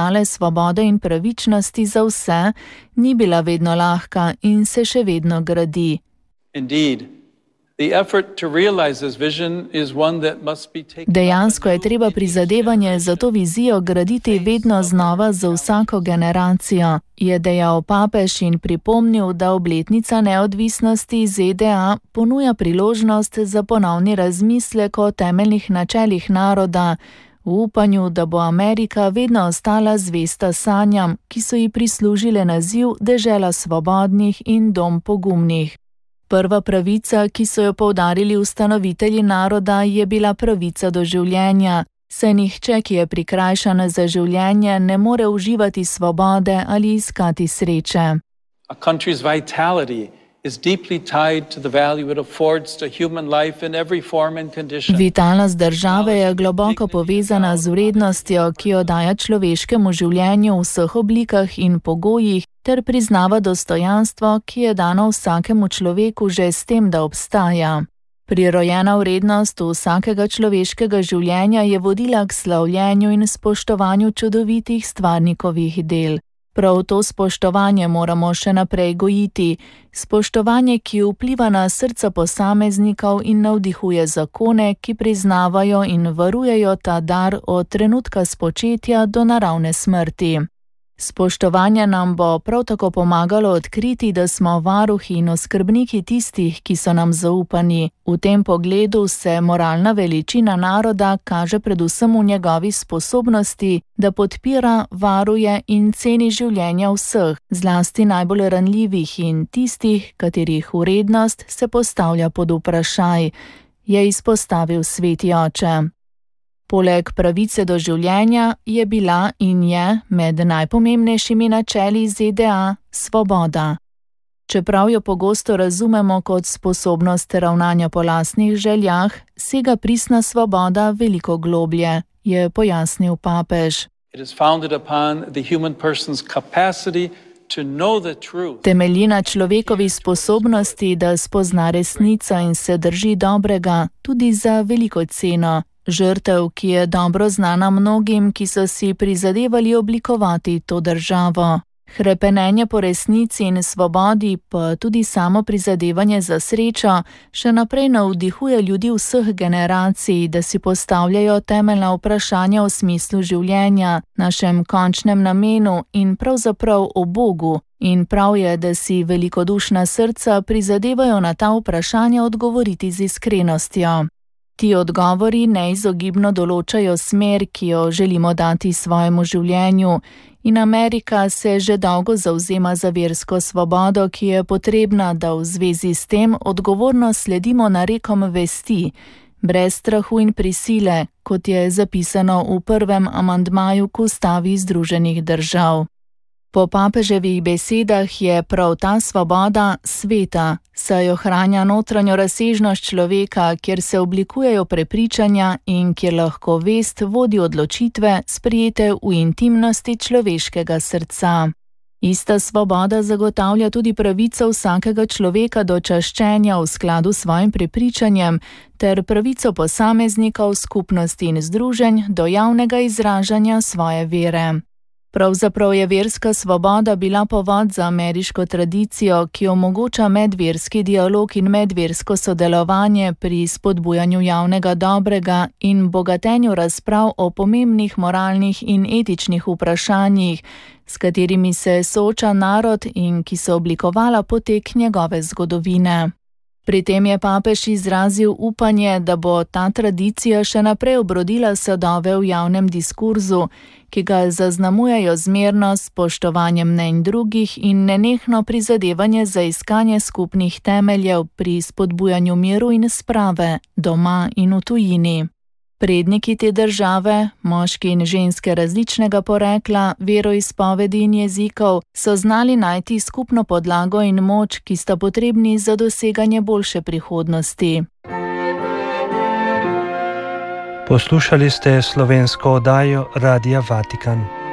ideale svobode in pravičnosti za vse, ni bila vedno lahka in se še vedno gradi. Dejansko je treba prizadevanje za to vizijo graditi vedno znova za vsako generacijo, je dejal papež in pripomnil, da obletnica neodvisnosti ZDA ponuja priložnost za ponovni razmislek o temeljnih načelih naroda, v upanju, da bo Amerika vedno ostala zvesta sanjam, ki so ji prislužile naziv dežela svobodnih in dom pogumnih. Prva pravica, ki so jo poudarili ustanovitelji naroda, je bila pravica do življenja, saj nihče, ki je prikrajšan za življenje, ne more uživati svobode ali iskati sreče. A country's vitality is deeply tied to the value it affords to human life in every form and condition. Vitalnost države je globoko povezana z vrednostjo, ki jo daje človeškemu življenju v vseh oblikah in pogojih, ter priznava dostojanstvo, ki je dano vsakemu človeku že s tem, da obstaja. Prirojena vrednost vsakega človeškega življenja je vodila k slavljenju in spoštovanju čudovitih stvarnikovih del. Prav to spoštovanje moramo še naprej gojiti, spoštovanje, ki vpliva na srca posameznikov in navdihuje zakone, ki priznavajo in varujejo ta dar od trenutka spočetja do naravne smrti. Spoštovanje nam bo prav tako pomagalo odkriti, da smo varuhi in oskrbniki tistih, ki so nam zaupani. V tem pogledu se moralna veličina naroda kaže predvsem v njegovi sposobnosti, da podpira, varuje in ceni življenja vseh, zlasti najbolj ranljivih in tistih, katerih vrednost se postavlja pod vprašaj, je izpostavil sveti oče. Poleg pravice do življenja je bila in je med najpomembnejšimi načeli ZDA svoboda. Čeprav jo pogosto razumemo kot sposobnost ravnanja po lastnih željah, sega pristna svoboda veliko globlje, je pojasnil papež. Temelji na človekovi sposobnosti, da spozna resnico in se drži dobrega, tudi za veliko ceno. Žrtev, ki je dobro znana mnogim, ki so si prizadevali oblikovati to državo. Hrepenenje po resnici in svobodi, pa tudi samo prizadevanje za srečo, še naprej navdihuje ljudi vseh generacij, da si postavljajo temeljna vprašanja o smislu življenja, našem končnem namenu in pravzaprav o Bogu. In prav je, da si velikodušna srca prizadevajo na ta vprašanja odgovoriti z iskrenostjo. Ti odgovori neizogibno določajo smer, ki jo želimo dati svojemu življenju, in Amerika se že dolgo zavzema za versko svobodo, ki je potrebna, da v zvezi s tem odgovorno sledimo narekom vesti, brez strahu in prisile, kot je zapisano v prvem amandmaju k Ustavi Združenih držav. Po papeževih besedah je prav ta svoboda sveta, saj ohranja notranjo razsežnost človeka, kjer se oblikujejo prepričanja in kjer lahko vest vodi odločitve, sprejete v intimnosti človeškega srca. Ista svoboda zagotavlja tudi pravico vsakega človeka do čaščenja v skladu s svojim prepričanjem ter pravico posameznikov, skupnosti in združenj do javnega izražanja svoje vere. Pravzaprav je verska svoboda bila povod za ameriško tradicijo, ki omogoča medverski dialog in medversko sodelovanje pri spodbujanju javnega dobrega in bogatenju razprav o pomembnih moralnih in etičnih vprašanjih, s katerimi se sooča narod in ki so oblikovala potek njegove zgodovine. Pri tem je papež izrazil upanje, da bo ta tradicija še naprej obrodila sadove v javnem diskurzu, ki ga zaznamujejo zmernost, spoštovanje mnenj drugih in nenehno prizadevanje za iskanje skupnih temeljev pri spodbujanju miru in sprave doma in v tujini. Predniki te države, moški in ženske različnega porekla, veroizpovedi in jezikov, so znali najti skupno podlago in moč, ki sta potrebni za doseganje boljše prihodnosti. Poslušali ste slovensko oddajo Radia Vatikan.